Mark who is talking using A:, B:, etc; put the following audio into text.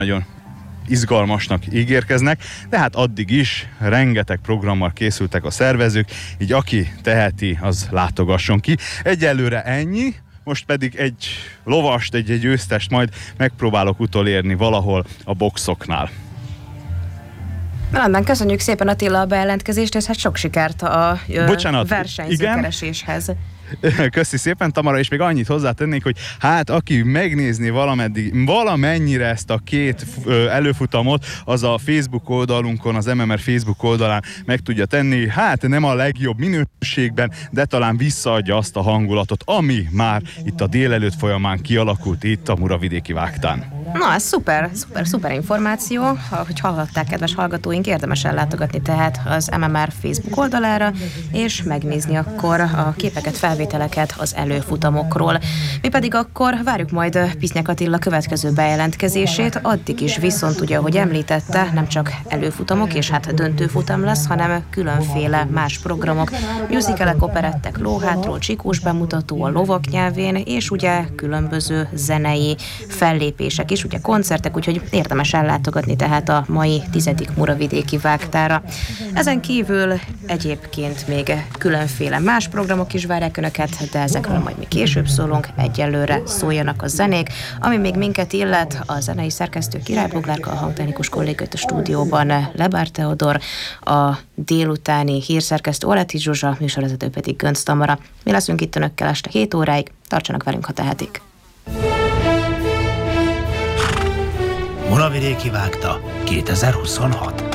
A: nagyon izgalmasnak ígérkeznek, de hát addig is rengeteg programmal készültek a szervezők, így aki teheti, az látogasson ki. Egyelőre ennyi, most pedig egy lovast, egy győztest majd megpróbálok utolérni valahol a boxoknál.
B: Rendben, köszönjük szépen Attila a bejelentkezést, és hát sok sikert a versenyzőkereséshez.
A: Köszi szépen, Tamara, és még annyit hozzátennék, hogy hát aki megnézni valamennyire ezt a két előfutamot, az a Facebook oldalunkon, az MMR Facebook oldalán meg tudja tenni, hát nem a legjobb minőségben, de talán visszaadja azt a hangulatot, ami már itt a délelőtt folyamán kialakult itt a Muravidéki Vágtán.
B: Na, ez szuper információ. Ahogy hallhatták, kedves hallgatóink, érdemes ellátogatni tehát az MMR Facebook oldalára, és megnézni akkor a képeket, felvételeket az előfutamokról. Mi pedig akkor várjuk majd Pisznyek Attila következő bejelentkezését, addig is viszont ugye, ahogy említette, nem csak előfutamok és hát döntőfutam lesz, hanem különféle más programok, musicalek, operettek, lóhátról, csikós bemutató a lovak nyelvén, és ugye különböző zenei fellépések is, ugye koncertek, úgyhogy érdemes ellátogatni tehát a mai 10. Muravidéki Vágtára. Ezen kívül egyébként még különféle más programok is várják Önöket, de ezekről majd mi később szólunk, egyelőre szóljanak a zenék. Ami még minket illet, a zenei szerkesztő Király Boglárka, a hangtechnikus kollégát a stúdióban Lebár Teodor, a délutáni hírszerkesztő Oleti Zsuzsa, műsorvezető pedig Gönc Tamara. Mi leszünk itt Önökkel este 7 óráig, tartsanak velünk, ha tehetik.
C: Muravidéki Vágta 2026.